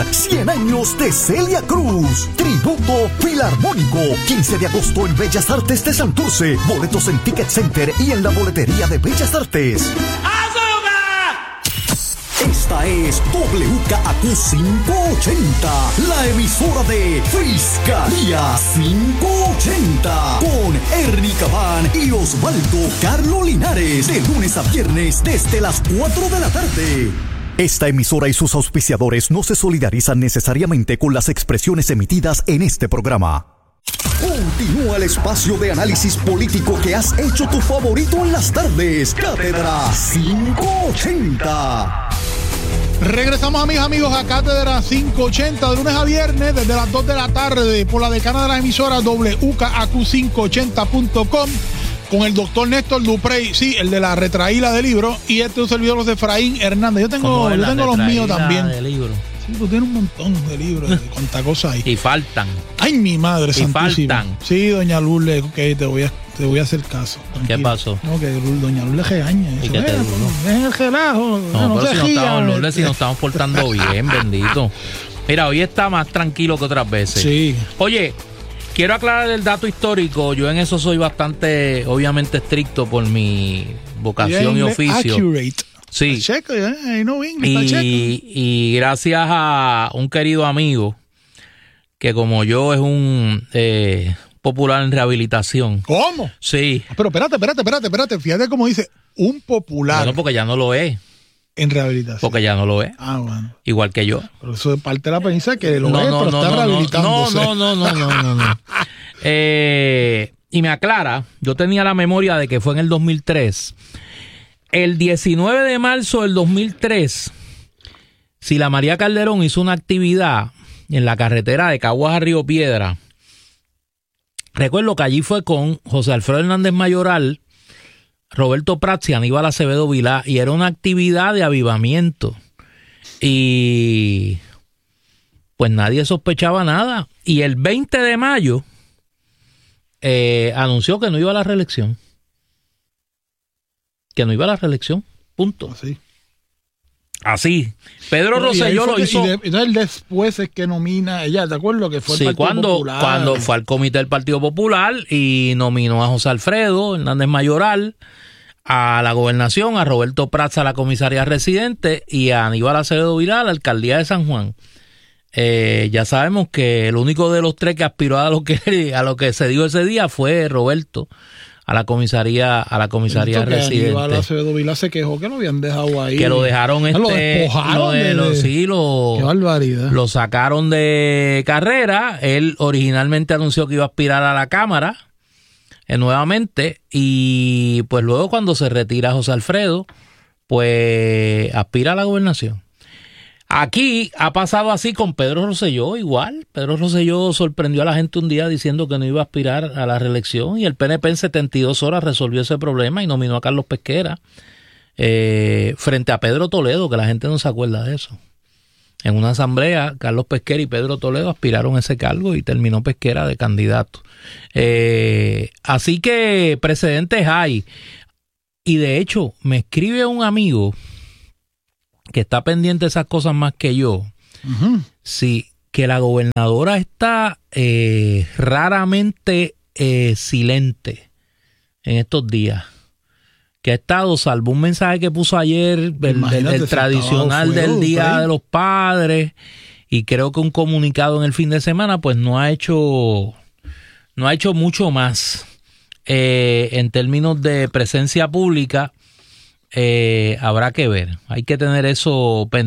100 años de Celia Cruz. Tributo Filarmónico. 15 de agosto en Bellas Artes de Santurce. Boletos en Ticket Center y en la boletería de Bellas Artes. Esta es WKAQ 580, la emisora de Fiscalía 580, con Ernie Cabán y Osvaldo Carlos Linares, de lunes a viernes desde las 4 de la tarde. Esta emisora y sus auspiciadores no se solidarizan necesariamente con las expresiones emitidas en este programa. Continúa el espacio de análisis político que has hecho tu favorito en las tardes. Cátedra 580. Regresamos, amigos, a Cátedra 580 de lunes a viernes desde las 2 de la tarde por la decana de las emisoras WKAQ580.com con el doctor Néstor Duprey, sí, el de la retraíla de libro, y este es un servidor de Efraín Hernández. Yo tengo los míos también. De libro. Sí, tú tienes un montón de libros, de cuánta cosa hay. Y faltan. Ay, mi madre santísima. Y faltan. Sí, doña Lourdes, okay, te voy a hacer caso. Tranquila. ¿Qué pasó? No, que doña Lourdes regaña. ¿Y qué te digo? Es el relajo. No, pero si nos estamos portando bien, bendito. Mira, hoy está más tranquilo que otras veces. Sí. Oye, quiero aclarar el dato histórico. Yo en eso soy bastante, obviamente, estricto por mi vocación y oficio. Accurate. Sí. Checo, y gracias a un querido amigo que como yo es un popular en rehabilitación. ¿Cómo? Sí. Pero espérate. Fíjate cómo dice, un popular. Bueno, porque ya no lo es. En rehabilitación. Porque ya no lo es. Ah, bueno. Igual que yo. Pero eso es parte de la premisa que lo es, pero está rehabilitándose. No. Y me aclara, yo tenía la memoria de que fue en el 2003. El 19 de marzo del 2003, Sila María Calderón hizo una actividad en la carretera de Caguas a Río Piedra. Recuerdo que allí fue con José Alfredo Hernández Mayoral, Roberto Prats y Aníbal Acevedo Vilá, y era una actividad de avivamiento. Y pues nadie sospechaba nada. Y el 20 de mayo anunció que no iba a la reelección. Punto. Así. Pedro Rosselló lo hizo. Entonces después es que nomina ella, ¿te acuerdas? Que fue el Partido Popular. Cuando fue al comité del Partido Popular y nominó a José Alfredo Hernández Mayoral a la gobernación, a Roberto Prats a la comisaría residente y a Aníbal Acevedo Vilá a la alcaldía de San Juan. Ya sabemos que el único de los tres que aspiró a lo que se dio ese día fue Roberto a la comisaría residente. Aníbal Acevedo Vilá se quejó que lo habían dejado ahí. Que lo dejaron lo despojaron qué barbaridad. Lo sacaron de carrera. Él originalmente anunció que iba a aspirar a la Cámara nuevamente, y pues luego cuando se retira José Alfredo, pues aspira a la gobernación. Aquí ha pasado así con Pedro Rosselló, igual. Pedro Rosselló sorprendió a la gente un día diciendo que no iba a aspirar a la reelección, y el PNP en 72 horas resolvió ese problema y nominó a Carlos Pesquera frente a Pedro Toledo, que la gente no se acuerda de eso. En una asamblea, Carlos Pesquera y Pedro Toledo aspiraron a ese cargo y terminó Pesquera de candidato. Así que precedentes hay. Y de hecho, me escribe un amigo que está pendiente de esas cosas más que yo. Sí, que la gobernadora está raramente silente en estos días. Que ha estado, salvo un mensaje que puso ayer, el tradicional del Día de los Padres, y creo que un comunicado en el fin de semana, pues no ha hecho mucho más en términos de presencia pública. Habrá que ver, hay que tener eso pendiente.